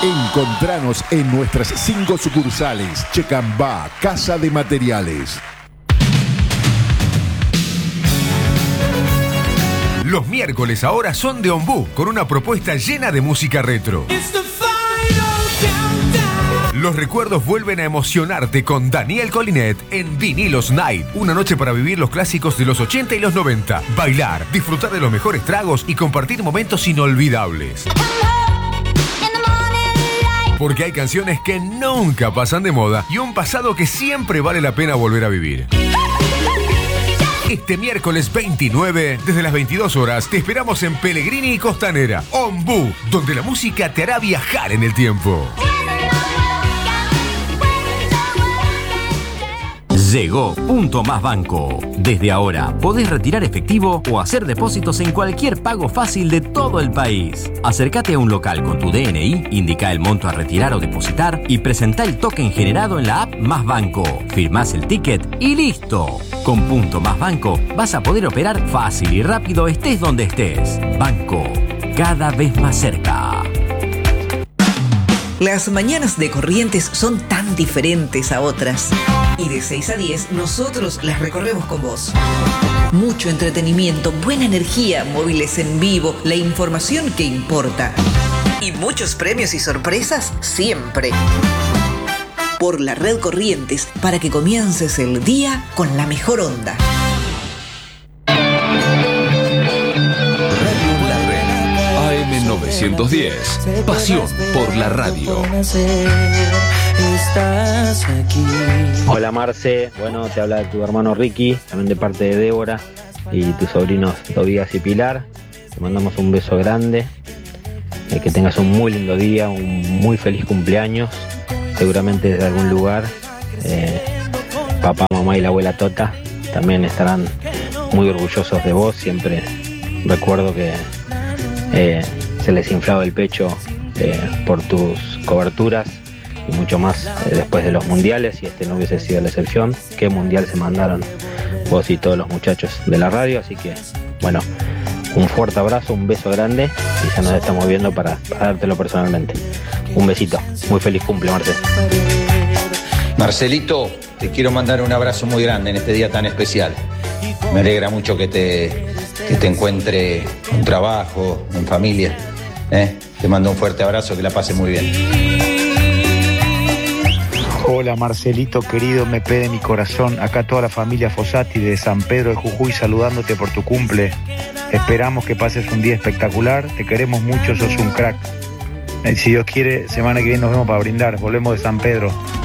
Encontranos en nuestras 5 sucursales. Checambá, Casa de Materiales. Los miércoles ahora son de Ombú, con una propuesta llena de música retro. Los recuerdos vuelven a emocionarte con Daniel Colinet en Vinilos Night. Una noche para vivir los clásicos de los 80 y los 90. Bailar, disfrutar de los mejores tragos y compartir momentos inolvidables. Porque hay canciones que nunca pasan de moda y un pasado que siempre vale la pena volver a vivir. Este miércoles 29, desde las 22 horas, te esperamos en Pellegrini y Costanera, Ombú, donde la música te hará viajar en el tiempo. Llegó Punto Más Banco. Desde ahora podés retirar efectivo o hacer depósitos en cualquier pago fácil de todo el país. Acércate a un local con tu DNI, indica el monto a retirar o depositar y presentá el token generado en la app Más Banco. Firmás el ticket y listo. Con Punto Más Banco vas a poder operar fácil y rápido estés donde estés. Banco, cada vez más cerca. Las mañanas de Corrientes son tan diferentes a otras. Y de 6 a 10 nosotros las recorremos con vos. Mucho entretenimiento, buena energía, móviles en vivo, la información que importa. Y muchos premios y sorpresas siempre. Por la red Corrientes, para que comiences el día con la mejor onda. AM910, pasión por la radio. Estás aquí. Hola Marce, bueno, te habla tu hermano Ricky, también de parte de Débora y tus sobrinos Tobías y Pilar. Te mandamos un beso grande, que tengas un muy lindo día, un muy feliz cumpleaños, seguramente desde algún lugar. Papá, mamá y la abuela Tota también estarán muy orgullosos de vos. Siempre recuerdo que se les inflaba el pecho por tus coberturas y mucho más después de los mundiales, y este no hubiese sido la excepción. Qué mundial se mandaron vos y todos los muchachos de la radio, así que bueno, un fuerte abrazo, un beso grande y ya nos estamos viendo para dártelo personalmente. Un besito, muy feliz cumple, Marce. Marcelito, te quiero mandar un abrazo muy grande en este día tan especial. Me alegra mucho que te encuentre un trabajo, en familia. Te mando un fuerte abrazo, que la pase muy bien. Hola Marcelito querido, me pide mi corazón, acá toda la familia Fossati de San Pedro de Jujuy saludándote por tu cumple. Esperamos que pases un día espectacular, te queremos mucho, sos un crack. Si Dios quiere, semana que viene nos vemos para brindar, volvemos de San Pedro.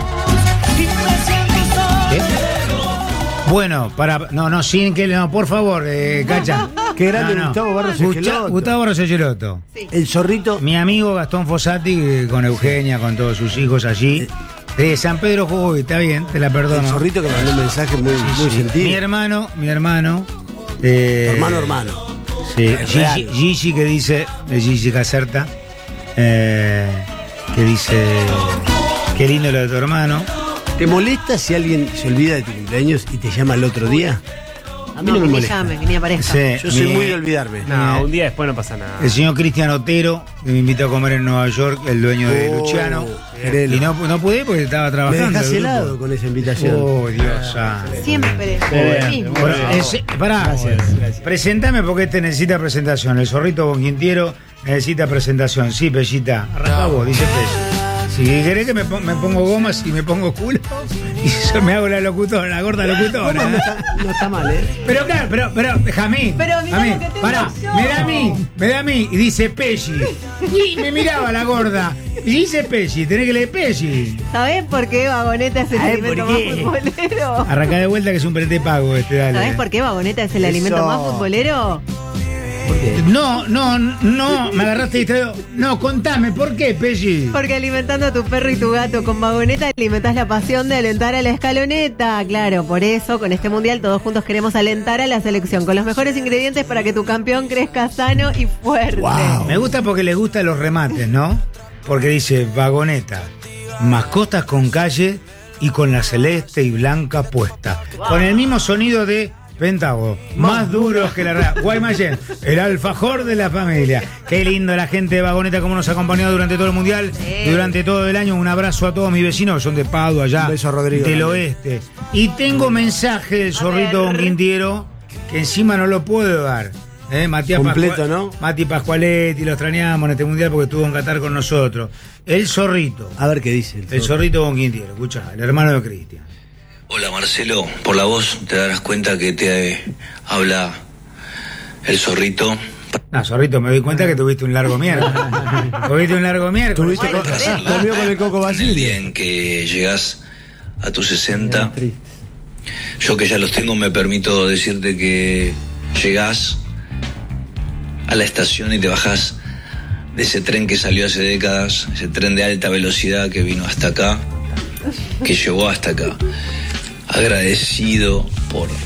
¿Qué? Bueno, por favor, Cacha. Qué grande Gustavo Barros Echeloto. Gustavo Barros Echeloto. Sí. El zorrito. Mi amigo Gastón Fossati, con Eugenia, con todos sus hijos allí. De San Pedro Jujuy, está bien, te la perdono. El zorrito que mandó un mensaje muy sentido. Mi hermano. Hermano. Sí, Gigi que dice, Gigi Caserta, que dice, qué lindo lo de tu hermano. ¿Te molesta si alguien se olvida de tu cumpleaños y te llama el otro día? A mí no me molesta. Llame, que ni aparezca. Sí, yo soy muy de olvidarme. No, un día después no pasa nada. El señor Cristian Otero, que me invitó a comer en Nueva York, el dueño de Luciano. Y no pude porque estaba trabajando. Me dejas helado con esa invitación. Oh, Dios. Siempre. Gracias. Presentame porque este necesita presentación. El zorrito Bonquintiero necesita presentación. Sí, Pellita. Arranca vos, dice Pellita. Si querés que me pongo gomas y me pongo culo y me hago la locutora, la gorda locutora. No está mal, ¿eh? Pero claro, pero Jamín. Pará, me da a mí y dice Pelli. Y me miraba la gorda. Y dice Pelli, tenés que leer Pelli. ¿Sabés por qué Vagoneta es el alimento más futbolero? Arrancá de vuelta que es un prepago dale. ¿Sabés por qué Vagoneta es el alimento más futbolero? No, me agarraste distraído. No, contame, ¿por qué, Pelli? Porque alimentando a tu perro y tu gato con Vagoneta alimentás la pasión de alentar a la escaloneta. Claro, por eso, con este mundial todos juntos queremos alentar a la selección con los mejores ingredientes para que tu campeón crezca sano y fuerte. Wow. Me gusta porque les gustan los remates, ¿no? Porque dice Vagoneta, mascotas con calle y con la celeste y blanca puesta. Wow. Con el mismo sonido de Pentágono, más duros que la verdad. Guaymallén, el alfajor de la familia. Qué lindo la gente de Vagoneta, como nos ha acompañado durante todo el mundial, durante todo el año. Un abrazo a todos mis vecinos, que son de Padua, allá, Un beso a Rodrigo, del también. oeste. Y tengo mensaje del zorrito Don Quintiero, que encima no lo puedo dar. Matías Completo, ¿no? Mati Pascualetti, lo extrañamos en este mundial porque estuvo en Qatar con nosotros. El zorrito. A ver qué dice. El zorrito Don Quintiero, escuchá, el hermano de Cristian. Hola Marcelo, por la voz te darás cuenta que te habla el zorrito. No, zorrito, me doy cuenta que tuviste un largo miércoles. Tuviste un largo miércoles. Comió con el Coco En el Basile. día en que llegas a tus 60, yo que ya los tengo me permito decirte que llegás a la estación y te bajás de ese tren que salió hace décadas, ese tren de alta velocidad que vino hasta acá, que llegó hasta acá. Agradecido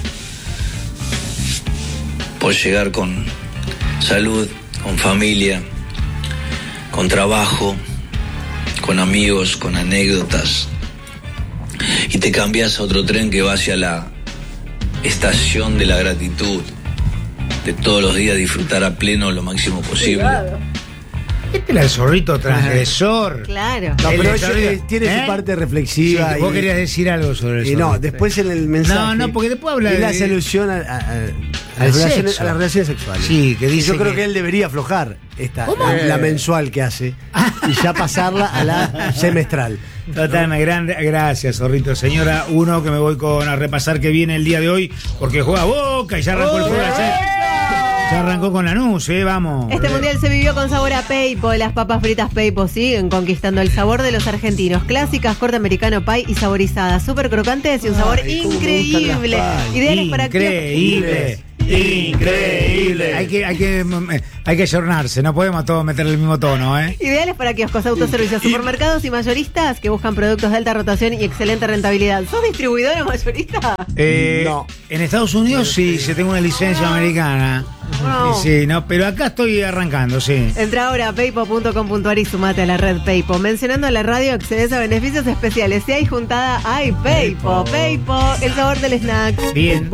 por llegar con salud, con familia, con trabajo, con amigos, con anécdotas. Y te cambias a otro tren que va hacia la estación de la gratitud, de todos los días disfrutar a pleno lo máximo posible. Este era el zorrito transgresor. Claro. No, pero El zorrito, tiene su parte reflexiva. Sí, vos querías decir algo sobre el Y zorrito. no, después en el mensaje. No, porque después habla y la de... solución a al las sexo. relaciones sexuales. Sí, que dice yo creo que- que él debería aflojar la mensual que hace y ya pasarla a la semestral. Totalmente, gracias, zorrito. Señora, uno que me voy a repasar que viene el día de hoy, porque juega Boca y ya arrancó el fútbol ayer. Ya arrancó con Lanús, vamos. Este mundial se vivió con sabor a Peipo. Las papas fritas Peipo siguen conquistando el sabor de los argentinos. Clásicas, corte americano pie y saborizadas. Súper crocantes y un sabor Ay, cómo me increíble. gustan las pies. Ideales para Increíble. Increíble. Hay que ayornarse, no podemos todos meterle el mismo tono, Ideales para kioscos, autoservicios, supermercados y mayoristas que buscan productos de alta rotación y excelente rentabilidad. ¿Sos distribuidor o mayorista? No. En Estados Unidos sí, se tengo una licencia americana. No. Sí, no, pero acá estoy arrancando, sí. Entra ahora a paypo.com.ar y sumate a la red Paypo. Mencionando a la radio accedes a beneficios especiales. Si hay juntada, hay Paypo. Paypo, el sabor del snack. Bien.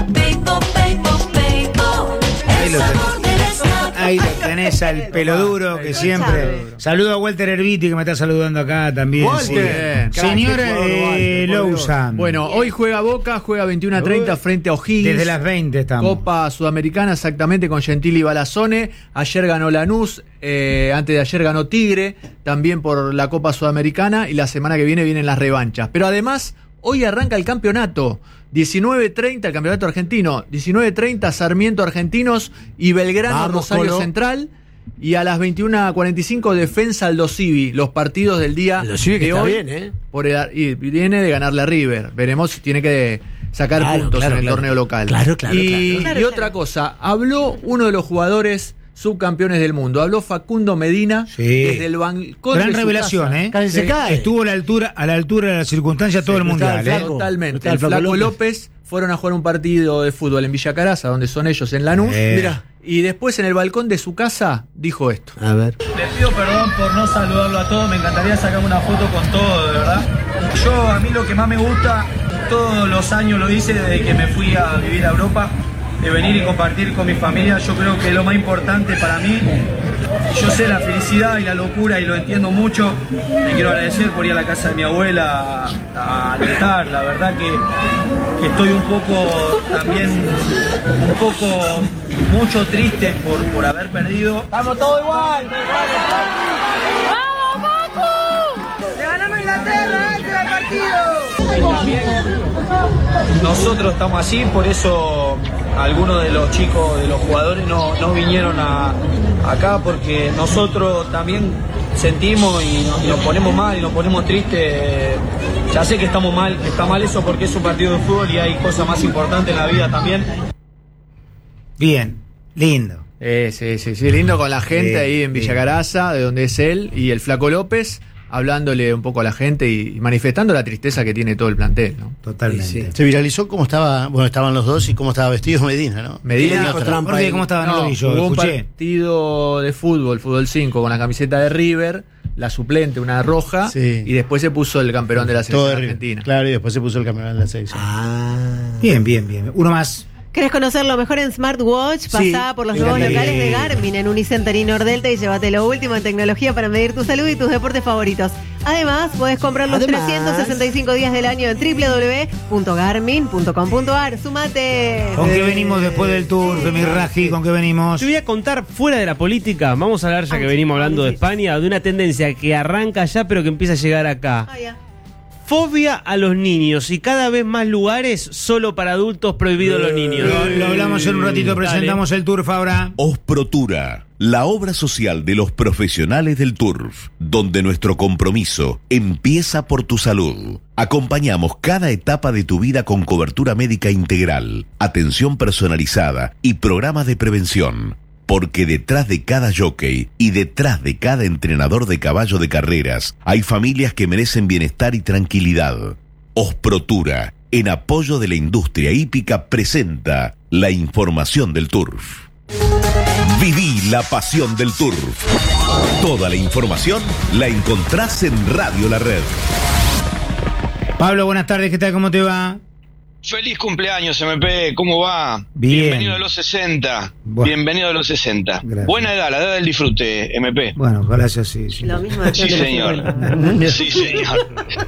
Ahí lo tenés al pelo duro que siempre. Saludo a Walter Herbiti que me está saludando acá también. Walter. Sí. Señor Lousa. Bueno, hoy juega Boca, juega 21:30 frente a O'Higgins. Desde las 20 estamos. Copa Sudamericana, exactamente, con Gentili y Balazone. Ayer ganó Lanús, antes de ayer ganó Tigre, también por la Copa Sudamericana, y la semana que viene vienen las revanchas. Pero además, hoy arranca el campeonato. 19:30, el campeonato argentino. 19:30, Sarmiento Argentinos y Belgrano, Vamos, Rosario Colo. Central. Y a las 21:45, Defensa Aldo Civi. Los partidos del día Aldo Civi que de está hoy. bien, Y viene de ganarle a River. Veremos si tiene que sacar puntos en el torneo local. Claro. Y otra cosa, habló uno de los jugadores subcampeones del mundo. Habló Facundo Medina desde el balcón Gran de su revelación, casa. Casi se cae. Estuvo a la altura de las circunstancias todo el mundial, Totalmente. Está El el Flaco López fueron a jugar un partido de fútbol en Villa Caraza, donde son ellos en Lanús. Mirá. Y después en el balcón de su casa dijo esto. A ver. Les pido perdón por no saludarlo a todos, me encantaría sacarme una foto con todo, de verdad. A mí lo que más me gusta, todos los años lo hice desde que me fui a vivir a Europa, de venir y compartir con mi familia. Yo creo que es lo más importante para mí. Yo sé la felicidad y la locura y lo entiendo mucho. Le quiero agradecer por ir a la casa de mi abuela a alentar. La verdad que estoy un poco también, mucho triste por haber perdido. ¡Estamos todos igual! ¡Vamos, Paco! ¡Le ganamos a Inglaterra antes del partido! También nosotros estamos así, por eso algunos de los chicos, de los jugadores no vinieron acá, porque nosotros también sentimos y nos ponemos mal y nos ponemos tristes. Ya sé que estamos mal, que está mal eso porque es un partido de fútbol y hay cosas más importantes en la vida también. Bien, lindo. Sí, lindo con la gente ahí en Villa Caraza, de donde es él, y el Flaco López, hablándole un poco a la gente y manifestando la tristeza que tiene todo el plantel, ¿no? Totalmente. Sí. Se viralizó cómo estaban los dos y cómo estaba vestido Medina, ¿no? Medina ¿Cómo estaba? No lo vi yo, jugó un escuché. partido de fútbol 5 con la camiseta de River, la suplente, una roja, Sí. y después se puso el campeón de la Todo selección de River. argentina. Claro, y después se puso el campeón de la selección. Bien. Uno más. ¿Querés conocer lo mejor en smartwatch? Pasá por los nuevos locales de Garmin en Unicenter y Nordelta y llévate lo último en tecnología para medir tu salud y tus deportes favoritos. Además, podés comprar los 365 días del año en www.garmin.com.ar. ¡Sumate! ¿Con qué venimos después del tour, mi Raji? ¿Con qué venimos? Te voy a contar fuera de la política. Vamos a hablar, ya que venimos hablando de España, de una tendencia que arranca allá pero que empieza a llegar acá. Fobia a los niños y cada vez más lugares solo para adultos prohibidos los niños. Lo hablamos en un ratito, presentamos el turf ahora. Osprotura, la obra social de los profesionales del turf, donde nuestro compromiso empieza por tu salud. Acompañamos cada etapa de tu vida con cobertura médica integral, atención personalizada y programas de prevención. Porque detrás de cada jockey y detrás de cada entrenador de caballo de carreras hay familias que merecen bienestar y tranquilidad. Osprotura, en apoyo de la industria hípica, presenta la información del turf. Viví la pasión del turf. Toda la información la encontrás en Radio La Red. Pablo, buenas tardes, ¿qué tal? ¿Cómo te va? Feliz cumpleaños, MP, ¿cómo va? Bien. Bienvenido a los 60. Bueno. Bienvenido a los 60. Gracias. Buena edad, la edad del disfrute, MP. Bueno, gracias, sí. Lo mismo Sí, señor. Sí, señor.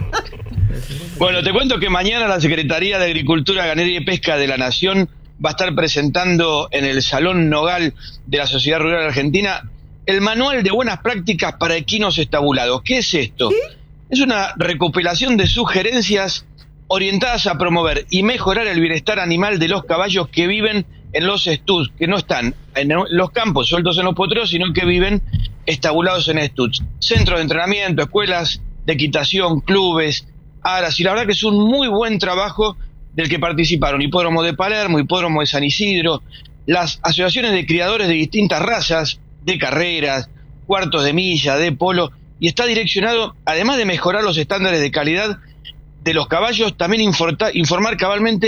Bueno, te cuento que mañana la Secretaría de Agricultura, Ganadería y Pesca de la Nación va a estar presentando en el Salón Nogal de la Sociedad Rural Argentina el Manual de Buenas Prácticas para Equinos Estabulados. ¿Qué es esto? ¿Sí? Es una recopilación de sugerencias orientadas a promover y mejorar el bienestar animal de los caballos que viven en los estuds, que no están en los campos sueltos en los potreros, sino que viven estabulados en estuds. Centros de entrenamiento, escuelas de equitación, clubes, aras, y la verdad que es un muy buen trabajo del que participaron Hipódromo de Palermo, Hipódromo de San Isidro, las asociaciones de criadores de distintas razas, de carreras, cuartos de milla, de polo, y está direccionado, además de mejorar los estándares de calidad de los caballos, también informar cabalmente